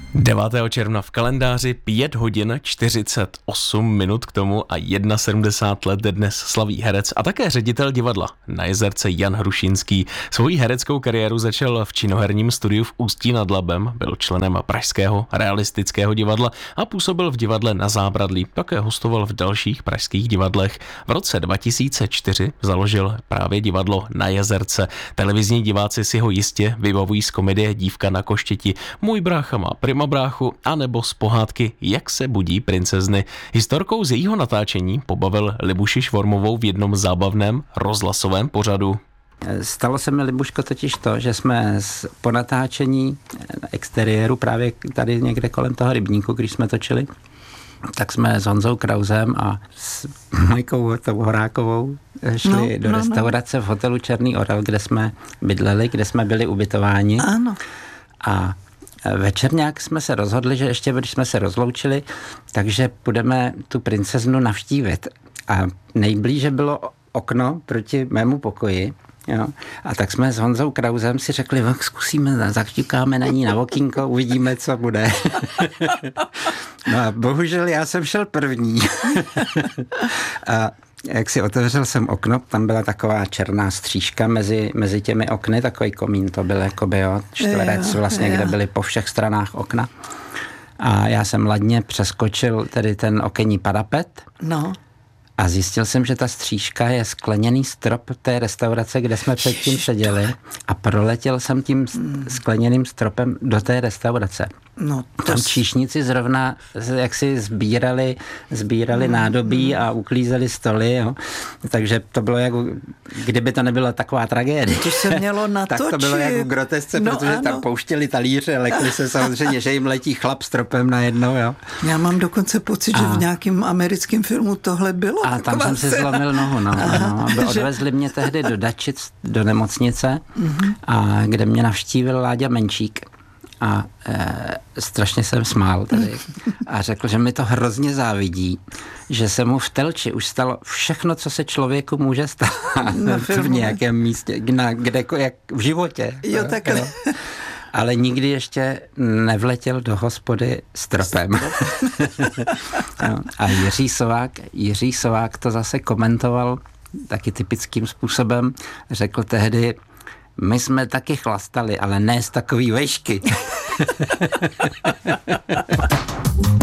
9. června v kalendáři 5 hodin 48 minut k tomu a 71 let dnes slaví herec a také ředitel divadla Na Jezerce Jan Hrušínský. Svoji hereckou kariéru začal v činoherním studiu v Ústí nad Labem, byl členem Pražského realistického divadla a působil v divadle Na Zábradlí. Také hostoval v dalších pražských divadlech. V roce 2004 založil právě divadlo Na Jezerce. Televizní diváci si ho jistě vybavují z komedie Dívka na koštěti, Můj brácha má prima bráchu, anebo z pohádky Jak se budí princezny. Historkou z jejího natáčení pobavil Libuši Švormovou v jednom zábavném rozhlasovém pořadu. Stalo se mi, Libuško, totiž to, že jsme po natáčení exteriéru právě tady někde kolem toho rybníku, když jsme točili, tak jsme s Honzou Krausem a s Mojkou Horákovou šli do restaurace v hotelu Černý orel, kde jsme bydleli, kde jsme byli ubytováni. Ano. A večer nějak jsme se rozhodli, že ještě když jsme se rozloučili, takže půjdeme tu princeznu navštívit. A nejblíže bylo okno proti mému pokoji. Jo. A tak jsme s Honzou Krausem si řekli, zkusíme, zašťukáme na ní na okýnko, uvidíme, co bude. No a bohužel já jsem šel první. A jak si otevřel jsem okno, tam byla taková černá střížka mezi těmi okny, takový komín to byl jakoby, jo, čtverec vlastně, kde byly po všech stranách okna. A já jsem ladně přeskočil tedy ten okenní parapet. No. A zjistil jsem, že ta střížka je skleněný strop té restaurace, kde jsme předtím seděli a proletěl jsem tím skleněným stropem do té restaurace. No, tam číšníci zrovna jak si sbírali nádobí a uklízeli stoly, jo. Takže to bylo jako, kdyby to nebyla taková tragédie. To se mělo natočit. Tak to bylo jako grotesce, protože tam pouštěli talíře, lekli se samozřejmě, že jim letí chlap stropem najednou, jo. Já mám dokonce pocit, že v nějakém americkém filmu tohle bylo. A tam jsem si zlomil nohu, no. Odvezli mě tehdy do Dačic, do nemocnice, a kde mě navštívil Láďa Menčík. A strašně jsem smál tady. A řekl, že mi to hrozně závidí, že se mu v Telči už stalo všechno, co se člověku může stát v nějakém místě, jak v životě. Jo, takhle. Ale nikdy ještě nevletěl do hospody stropem. A Jiří Sovák to zase komentoval taky typickým způsobem. Řekl tehdy, my jsme taky chlastali, ale ne z takový vejšky.